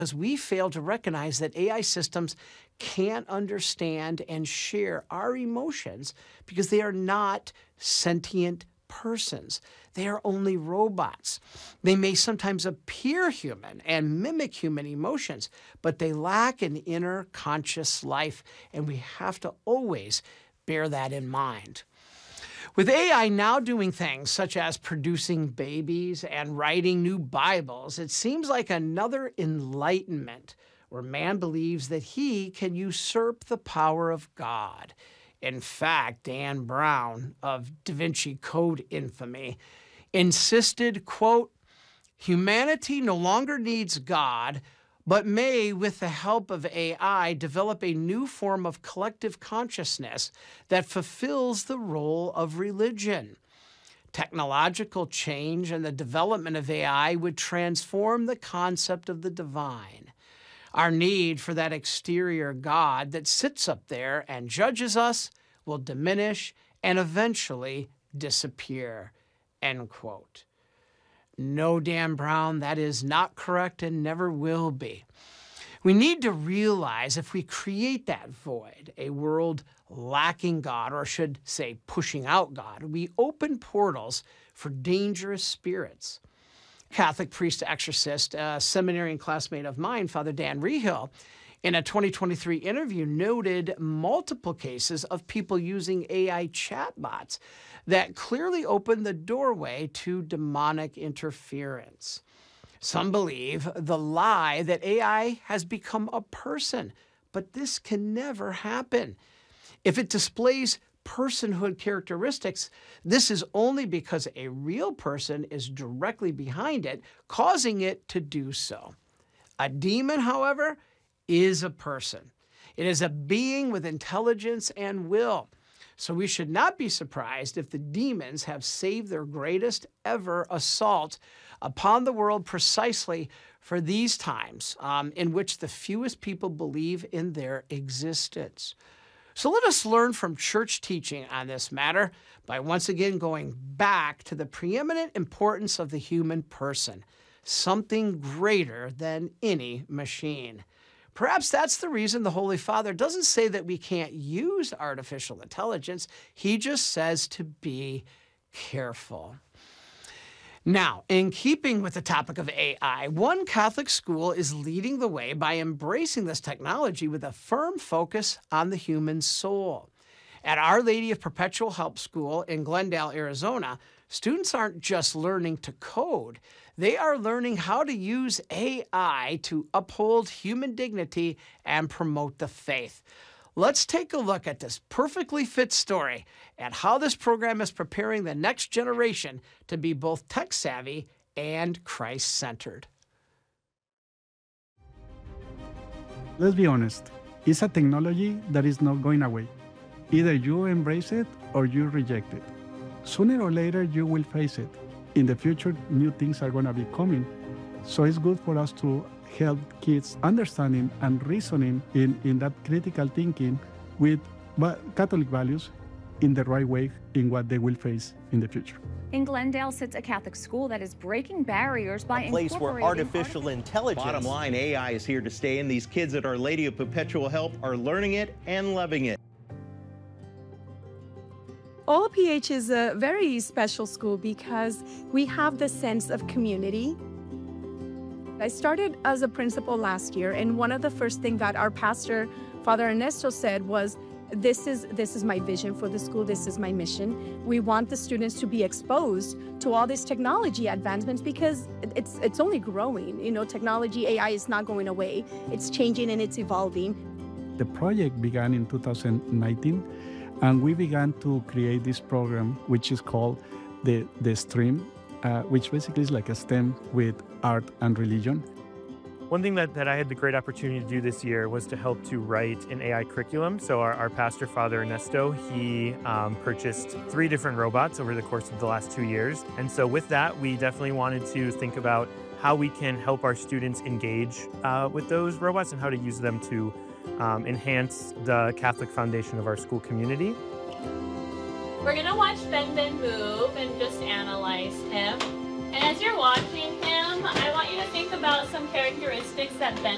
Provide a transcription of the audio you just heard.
because we fail to recognize that AI systems can't understand and share our emotions because they are not sentient persons. They are only robots. They may sometimes appear human and mimic human emotions, but they lack an inner conscious life, and we have to always bear that in mind. With AI now doing things such as producing babies and writing new Bibles, it seems like another enlightenment where man believes that he can usurp the power of God. In fact, Dan Brown of Da Vinci Code infamy insisted, quote, "Humanity no longer needs God, but may, with the help of AI, develop a new form of collective consciousness that fulfills the role of religion. Technological change and the development of AI would transform the concept of the divine. Our need for that exterior God that sits up there and judges us will diminish and eventually disappear," end quote. No, Dan Brown, that is not correct and never will be. We need to realize if we create that void, a world lacking God, or I should say pushing out God, we open portals for dangerous spirits. Catholic priest exorcist, a seminarian classmate of mine, Father Dan Rehill, in a 2023 interview noted multiple cases of people using AI chatbots that clearly open the doorway to demonic interference. Some believe the lie that AI has become a person, but this can never happen. If it displays personhood characteristics, this is only because a real person is directly behind it, causing it to do so. A demon, however, is a person. It is a being with intelligence and will. So we should not be surprised if the demons have saved their greatest ever assault upon the world precisely for these times in which the fewest people believe in their existence. So let us learn from church teaching on this matter by once again going back to the preeminent importance of the human person, something greater than any machine. Perhaps that's the reason the Holy Father doesn't say that we can't use artificial intelligence. He just says to be careful. Now, in keeping with the topic of AI, one Catholic school is leading the way by embracing this technology with a firm focus on the human soul. At Our Lady of Perpetual Help School in Glendale, Arizona, students aren't just learning to code. They are learning how to use AI to uphold human dignity and promote the faith. Let's take a look at this perfectly fit story and how this program is preparing the next generation to be both tech-savvy and Christ-centered. Let's be honest, it's a technology that is not going away. Either you embrace it or you reject it. Sooner or later, you will face it. In the future, new things are going to be coming. So it's good for us to help kids understanding and reasoning in that critical thinking with Catholic values in the right way in what they will face in the future. In Glendale sits a Catholic school that is breaking barriers by a place where artificial intelligence. Bottom line, AI is here to stay, and these kids at Our Lady of Perpetual Help are learning it and loving it. OLPH is a very special school because we have the sense of community. I started as a principal last year, and one of the first things that our pastor, Father Ernesto, said was, this is my vision for the school, this is my mission. We want the students to be exposed to all this technology advancements because it's only growing. You know, technology, AI is not going away. It's changing and it's evolving. The project began in 2019, and we began to create this program, which is called the STREAM, which basically is like a STEM with art and religion. One thing that I had the great opportunity to do this year was to help to write an AI curriculum. So our pastor, Father Ernesto, he purchased 3 different robots over the course of the last 2 years. And so with that, we definitely wanted to think about how we can help our students engage with those robots and how to use them to enhance the Catholic foundation of our school community. We're gonna watch Ben move and just analyze him. And as you're watching him, I want you to think about some characteristics that Ben